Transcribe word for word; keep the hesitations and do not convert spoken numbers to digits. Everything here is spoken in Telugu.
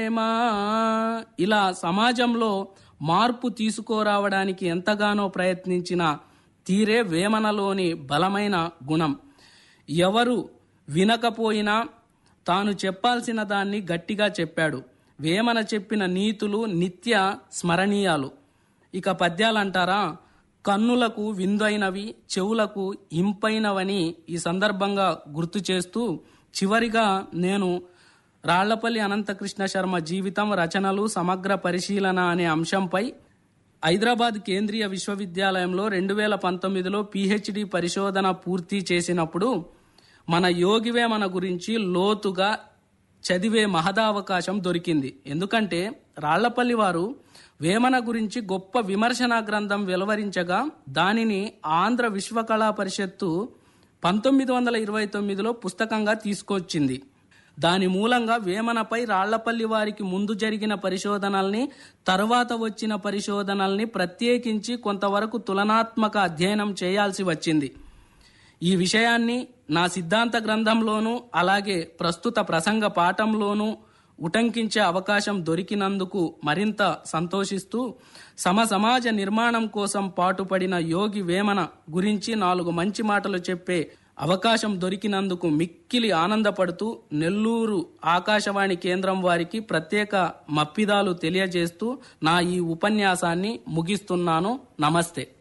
ప్రేమ ఇలా సమాజంలో మార్పు తీసుకురావడానికి ఎంతగానో ప్రయత్నించిన తీరే వేమనలోని బలమైన గుణం. ఎవరు వినకపోయినా తాను చెప్పాల్సిన దాన్ని గట్టిగా చెప్పాడు. వేమన చెప్పిన నీతులు నిత్య స్మరణీయాలు. ఇక పద్యాలంటారా, కన్నులకు విందైనవి, చెవులకు ఇంపైనవని ఈ సందర్భంగా గుర్తు చేస్తూ చివరిగా నేను రాళ్లపల్లి అనంతకృష్ణ శర్మ జీవితం, రచనలు సమగ్ర పరిశీలన అనే అంశంపై హైదరాబాద్ కేంద్రీయ విశ్వవిద్యాలయంలో రెండు వేల పంతొమ్మిదిలో పిహెచ్డి పరిశోధన పూర్తి చేసినప్పుడు మన యోగివేమన గురించి లోతుగా చదివే మహదావకాశం దొరికింది. ఎందుకంటే రాళ్లపల్లి వారు వేమన గురించి గొప్ప విమర్శనా గ్రంథం వెలువరించగా దానిని ఆంధ్ర విశ్వకళా పరిషత్తు పంతొమ్మిది వందల ఇరవై తొమ్మిదిలో పుస్తకంగా తీసుకొచ్చింది. దాని మూలంగా వేమనపై రాళ్లపల్లి వారికి ముందు జరిగిన పరిశోధనల్ని, తరువాత వచ్చిన పరిశోధనల్ని ప్రత్యేకించి కొంతవరకు తులనాత్మక అధ్యయనం చేయాల్సి వచ్చింది. ఈ విషయాన్ని నా సిద్ధాంత గ్రంథంలోనూ అలాగే ప్రస్తుత ప్రసంగ పాఠంలోనూ ఉటంకించే అవకాశం దొరికినందుకు మరింత సంతోషిస్తూ సమ సమాజ నిర్మాణం కోసం పాటుపడిన యోగి వేమన గురించి నాలుగు మంచి మాటలు చెప్పే అవకాశం దొరికినందుకు మిక్కిలి ఆనందపడుతూ నెల్లూరు ఆకాశవాణి కేంద్రం వారికి ప్రత్యేక మప్పిదాలు తెలియజేస్తూ నా ఈ ఉపన్యాసాన్ని ముగిస్తున్నాను. నమస్తే.